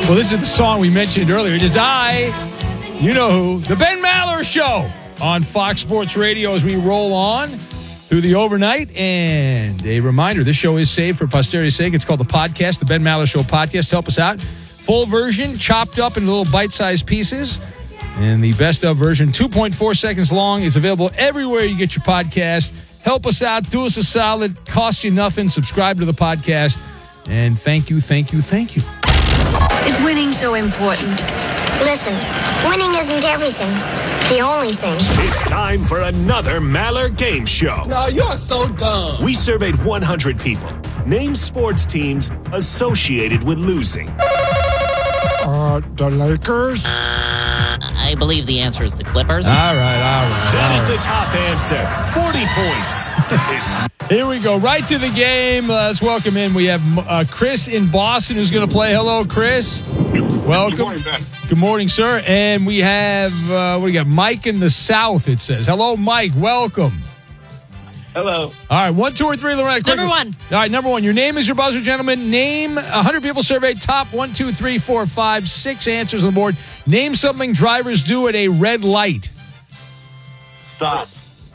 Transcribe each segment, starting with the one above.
Well, this is the song we mentioned earlier. It is you know who, the Ben Maller Show on Fox Sports Radio as we roll on through the overnight. And a reminder, this show is saved for posterity's sake. It's called the podcast, the Ben Maller Show podcast. Help us out. Full version, chopped up in little bite-sized pieces. And the best of version, 2.4 seconds long, is available everywhere you get your podcast. Help us out. Do us a solid. Cost you nothing. Subscribe to the podcast. And thank you. Is winning so important? Listen, winning isn't everything. It's the only thing. It's time for another Maller Game Show. No, you're so dumb. We surveyed 100 people. Name sports teams associated with losing. The Lakers. I believe the answer is the Clippers. All right. That is the top answer. 40 points. Here we go. Right to the game. Let's welcome in. We have Chris in Boston who's going to play. Hello, Chris. Welcome. Good morning, Ben. Good morning, sir. And we have, what do we got? Mike in the South, it says. Hello, Mike. Welcome. Hello. All right. 1, 2, or 3, Loretta. Quick. Number 1. All right. Number 1. Your name is your buzzer, gentlemen. Name 100 people surveyed. Top 1, 2, 3, 4, 5, 6 answers on the board. Name something drivers do at a red light. Stop.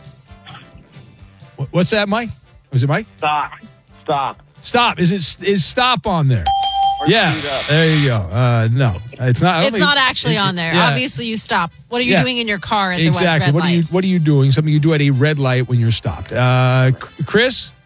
What's that, Mike? Was it Mike? Stop. Is stop on there? Or Yeah. speed up. There you go. No, it's not. It's not actually on there. Yeah. Obviously, you stop. What are you doing in your car at the Exactly. red light? What are you doing? Something you do at a red light when you're stopped. Chris?